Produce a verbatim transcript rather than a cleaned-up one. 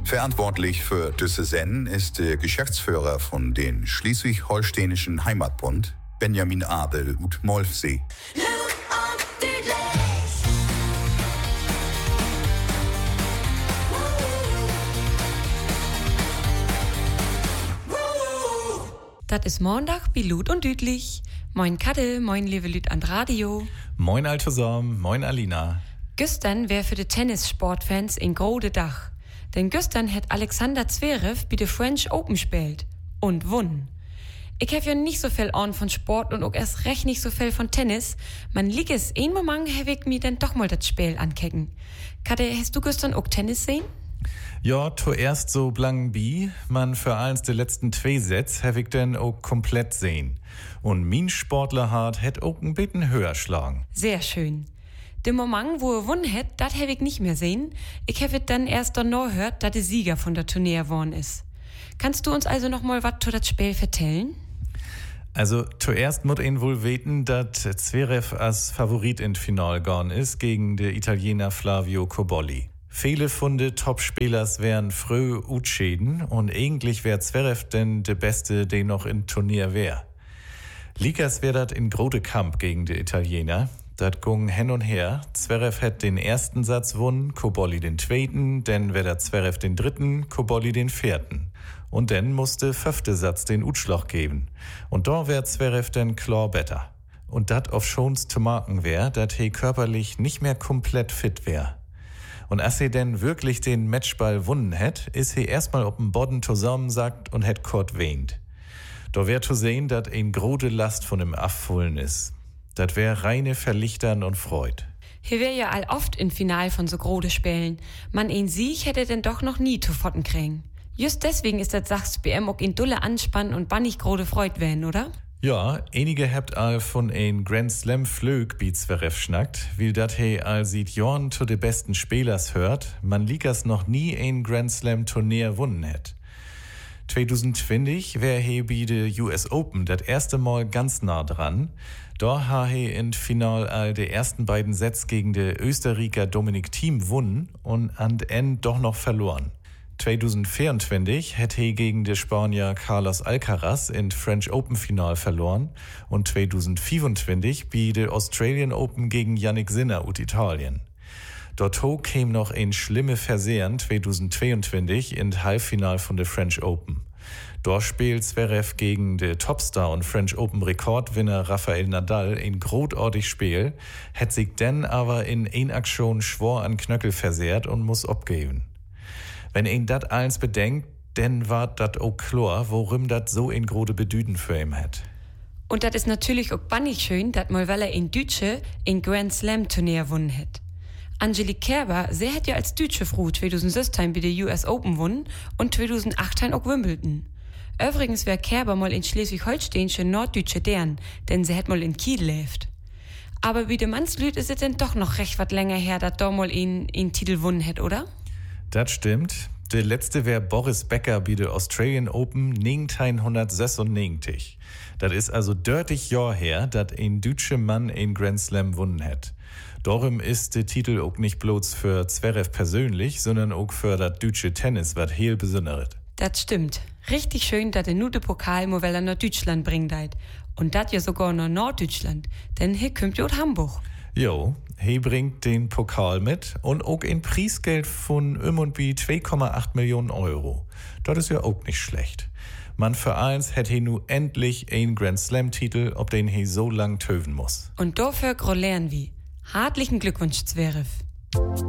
Verantwortlich für diese Sendung ist der Geschäftsführer von den Schleswig-Holsteinischen Heimatbund, Benjamin Abel ut Molfsee. Das ist Montag bei Lud und Düdlich. Moin Kadel, moin liebe Lüd an Radio. Moin Alte Sam, moin Alina. Gestern wär für die Tennissportfans ein grode Dach. Denn gestern hat Alexander Zverev bei der French Open spielt. Und won. Ich hab ja nicht so viel Ahnung von Sport und auch erst recht nicht so viel von Tennis. Man liegt es, ein Moment hab ich mir dann doch mal das Spiel ankecken. Kade, hast du gestern auch Tennis sehen? Ja, zuerst so blang bi, man für eins der letzten zwei Sets hab ich denn auch komplett sehen. Und mein Sportlerhart hätt auch ein bisschen höher schlagen. Sehr schön. Den Moment, wo er gewonnen hat, das hab ich nicht mehr sehen. Ich hab dann erst danach gehört, dass der Sieger von der Turnier geworden ist. Kannst du uns also noch mal was zu das Spiel vertellen? Also, zuerst muss ihn wohl weten, dass Zverev als Favorit ins Final gegangen ist gegen den Italiener Flavio Cobolli. Viele von den Top-Spielers wären früh utschäden und eigentlich wär Zverev denn der Beste, der noch im Turnier wär. Likas wär dat in grote Kampf gegen die Italiener. Dat ging hin und her. Zverev hätt den ersten Satz gewonnen, Cobolli den zweiten, dann wär der Zverev den dritten, Cobolli den vierten. Und dann musste fünfte Satz den Utschlag geben. Und da wär Zverev dann klar better. Und dat auf schons zu marken wär, dat he körperlich nicht mehr komplett fit wär. Und als er denn wirklich den Matchball wunnen hätt, ist er erstmal auf dem Boden zusammensackt und hätt kort weint. Da wär zu sehen, dat ein große Last von ihm abfallen ist. Dat wär reine Verlichtern und Freud. Hier wär ja all oft im Final von so große Spielen. Man ein Sieg hätte denn doch noch nie zu fotten kriegen. Just deswegen ist das Sachs B M auch in dulle Anspann und bannig große Freud werden, oder? Ja, einige habt all von ein Grand Slam Flög wie Zverev schnackt, wie dat he all sieht Jorn zu de besten Spielers hört, man likas noch nie ein Grand Slam Turnier wunnen hätt. zwanzig zwanzig wär he bei de U S Open dat erste Mal ganz nah dran. Da ha he in Final all de ersten beiden Sets gegen de Österreicher Dominic Thiem wunnen und an End doch noch verloren. zwanzig vierundzwanzig hätt he gegen de Spanier Carlos Alcaraz in French Open Final verloren und zwanzig fünfundzwanzig bei de Australian Open gegen Yannick Sinner ut Italien. Dort käm noch ein schlimme Versehen zwanzig zweiundzwanzig in Halbfinal von der French Open. Dort spielt Zverev gegen den Topstar und French Open Rekordwinner Rafael Nadal ein großartig Spiel, hat sich dann aber in ein Aktion schwor an Knöckel versehrt und muss abgeben. Wenn ihn dat eins bedenkt, dann war dat auch klar, worum dat so ein große Bedüden für ihn hat. Und dat ist natürlich auch bannig schön, dat mal weil er in Dütsche ein Grand Slam Turnier gewonnen hat. Angelique Kerber, sie hat ja als deutsche Frau zwanzig sechzehn bei der U S Open gewonnen und zwanzig achtzehn auch Wimbledon. Übrigens wär Kerber mal in Schleswig-Holsteinische norddeutsche Dern, denn sie hat mal in Kiel gelebt. Aber bei dem Mannslüd ist es denn doch noch recht wat länger her, dat da mal in, in Titel gewonnen hat, oder? Das stimmt. Der letzte wär Boris Becker bei der Australian Open neunzehnhundertsechsundneunzig. Das ist also dörtig Jahr her, dat ein deutscher Mann ein Grand Slam gewonnen hat. Darum ist der Titel auch nicht bloß für Zverev persönlich, sondern auch für das deutsche Tennis, was heel besonderes. Das stimmt. Richtig schön, dass er nur den Pokal mal nach Deutschland bringt. Und das ja sogar nach Norddeutschland, denn hier kommt ja aus Hamburg. Jo, he bringt den Pokal mit und auch ein Preisgeld von um und bei zwei Komma acht Millionen Euro. Das ist ja auch nicht schlecht. Man für eins hätte he nu endlich ein Grand Slam Titel, ob den he so lang töven muss. Und dafür gratulieren wir. Herzlichen Glückwunsch, Zverev.